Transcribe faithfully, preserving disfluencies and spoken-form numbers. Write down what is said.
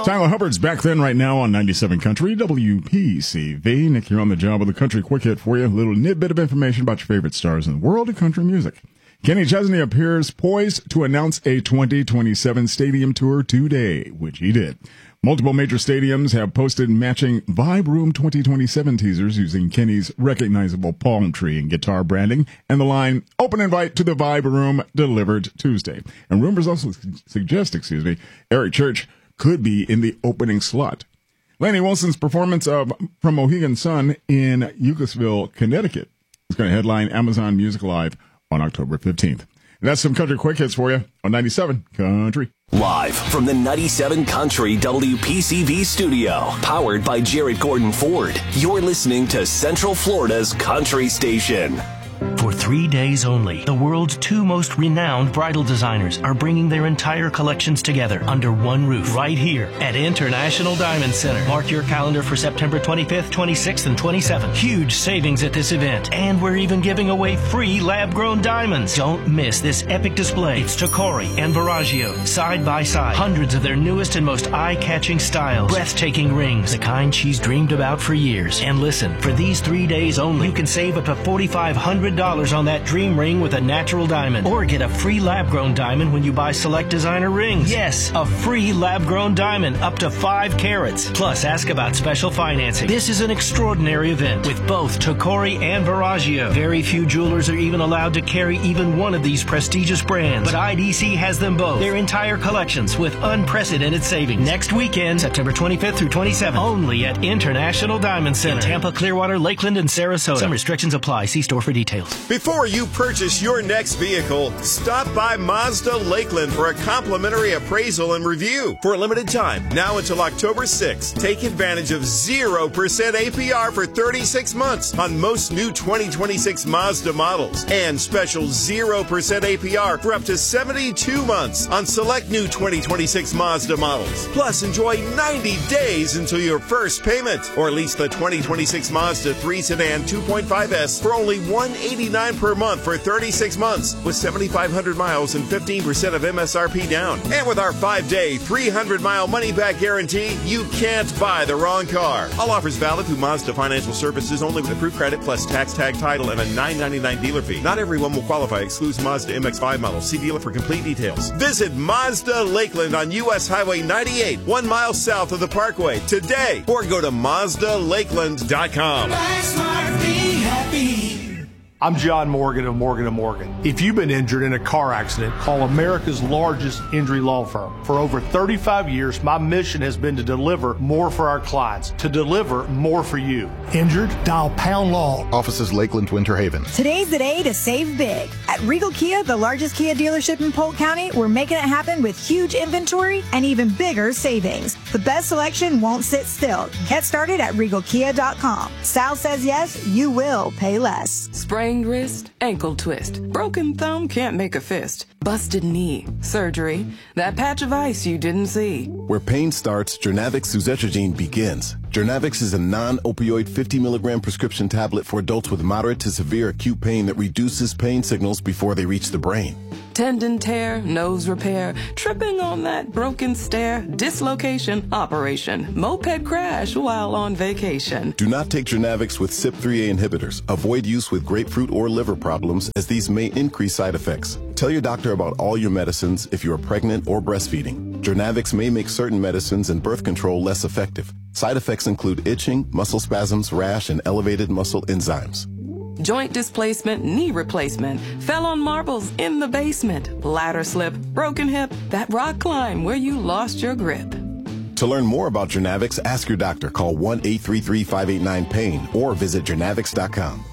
now. Tyler Hubbard's Back Then Right Now on ninety-seven Country, W P C V. Nick, you're on the job with a country quick hit for you. A little nidbit of information about your favorite stars in the world of country music. Kenny Chesney appears poised to announce a twenty twenty-seven stadium tour today, which he did. Multiple major stadiums have posted matching Vibe Room twenty twenty-seven teasers using Kenny's recognizable palm tree and guitar branding and the line, "Open invite to the Vibe Room, delivered Tuesday." And rumors also suggest, excuse me, Eric Church could be in the opening slot. Lainey Wilson's performance of From Mohegan Sun in Ucasville, Connecticut is going to headline Amazon Music Live on October fifteenth. And that's some country quick hits for you on ninety-seven Country. Live from the ninety-seven Country W P C V studio, powered by Jared Gordon Ford, you're listening to Central Florida's Country Station. For three days only, the world's two most renowned bridal designers are bringing their entire collections together under one roof right here at International Diamond Center. Mark your calendar for September twenty-fifth, twenty-sixth, and twenty-seventh. Huge savings at this event, and we're even giving away free lab-grown diamonds. Don't miss this epic display. It's Tacori and Verragio, side by side. Hundreds of their newest and most eye-catching styles. Breathtaking rings, the kind she's dreamed about for years. And listen, for these three days only, you can save up to four thousand five hundred dollars on that dream ring with a natural diamond, or get a free lab-grown diamond when you buy select designer rings. Yes, a free lab-grown diamond up to five carats. Plus, ask about special financing. This is an extraordinary event with both Tacori and Verragio. Very few jewelers are even allowed to carry even one of these prestigious brands, but I D C has them both. Their entire collections with unprecedented savings. Next weekend, September twenty-fifth through twenty-seventh, only at International Diamond Center in Tampa, Clearwater, Lakeland, and Sarasota. Some restrictions apply. See store for details. Before you purchase your next vehicle, stop by Mazda Lakeland for a complimentary appraisal and review. For a limited time, now until October sixth, take advantage of zero percent A P R for thirty-six months on most new twenty twenty-six Mazda models, and special zero percent A P R for up to seventy-two months on select new twenty twenty-six Mazda models. Plus, enjoy ninety days until your first payment, or lease the twenty twenty-six Mazda three Sedan two point five S for only one hundred eighty-nine dollars per month for thirty-six months with seventy-five hundred miles and fifteen percent of M S R P down. And with our five-day, three hundred mile money-back guarantee, you can't buy the wrong car. All offers valid through Mazda Financial Services only with approved credit plus tax, tag, title, and a nine ninety-nine dealer fee. Not everyone will qualify. Excludes Mazda M X five models. See dealer for complete details. Visit Mazda Lakeland on U S Highway ninety-eight, one mile south of the Parkway today, or go to Mazda Lakeland dot com. Buy smart, be happy. I'm John Morgan of Morgan and Morgan. If you've been injured in a car accident, call America's largest injury law firm. For over thirty-five years, my mission has been to deliver more for our clients, to deliver more for you. Injured? Dial Pound Law. Offices Lakeland, Winter Haven. Today's the day to save big. At Regal Kia, the largest Kia dealership in Polk County, we're making it happen with huge inventory and even bigger savings. The best selection won't sit still. Get started at regal kia dot com. Sal says yes, you will pay less. Sprained wrist, ankle twist, broken thumb can't make a fist, busted knee, surgery, that patch of ice you didn't see. Where pain starts, Jernavix suzetrigine begins. Jernavix is a non-opioid fifty milligram prescription tablet for adults with moderate to severe acute pain that reduces pain signals before they reach the brain. Tendon tear, nose repair, tripping on that broken stair, dislocation, operation, moped crash while on vacation. Do not take Jernavix with C Y P three A inhibitors. Avoid use with grapefruit or liver problems, as these may increase side effects. Tell your doctor about all your medicines if you are pregnant or breastfeeding. Jernavix may make certain medicines and birth control less effective. Side effects include itching, muscle spasms, rash, and elevated muscle enzymes. Joint displacement, knee replacement, fell on marbles in the basement, ladder slip, broken hip, that rock climb where you lost your grip. To learn more about Jernavix, ask your doctor. Call one eight three three, five eight nine, PAIN or visit jernavix dot com.